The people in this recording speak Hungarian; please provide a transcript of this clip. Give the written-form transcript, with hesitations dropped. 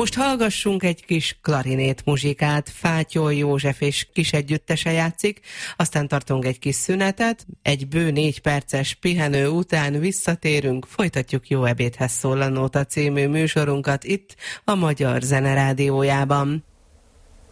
Most hallgassunk egy kis klarinét muzsikát, Fátyol József és kis együttese játszik, aztán tartunk egy kis szünetet, egy bő 4 perces pihenő után visszatérünk, folytatjuk Jó ebédhez szól a Nóta című műsorunkat itt a Magyar Zene Rádiójában.